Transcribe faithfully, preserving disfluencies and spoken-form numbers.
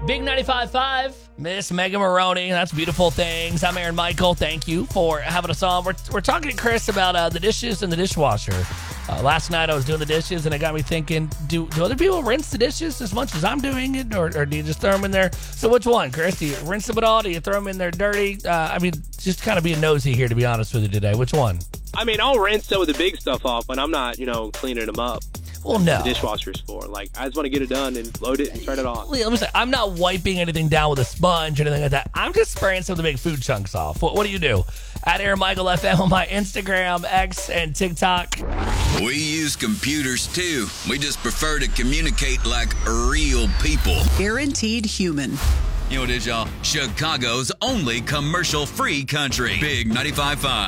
Big ninety-five point five, Miss Megan Maroney. That's Beautiful Things. I'm Aaron Michael. Thank you for having us on. We're, we're talking to Chris about uh, the dishes in the dishwasher. Uh, last night I was doing the dishes, and it got me thinking, do, do other people rinse the dishes as much as I'm doing it, or, or do you just throw them in there? So which one, Chris? Do you rinse them at all? Do you throw them in there dirty? Uh, I mean, just kind of being nosy here, to be honest with you today. Which one? I mean, I'll rinse some of the big stuff off, but I'm not, you know, cleaning them up. Well, no. The dishwasher's for. Like, I just want to get it done and load it and turn it on. Let me say, I'm not wiping anything down with a sponge or anything like that. I'm just spraying some of the big food chunks off. What, what do you do? At Aaron Michael F M on my Instagram, X, and TikTok. We use computers too. We just prefer to communicate like real people. Guaranteed human. You know what it is, y'all? Chicago's only commercial-free country. Big ninety-five point five.